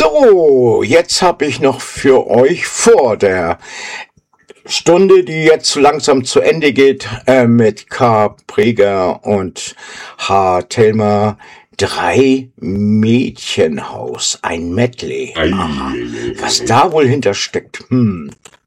So, jetzt habe ich noch für euch vor der Stunde, die jetzt langsam zu Ende geht, mit K. Preger und H. Thelma, 3 Mädchenhaus, ein Medley. Ei, Aha, ei, ei, was ei. da wohl hintersteckt.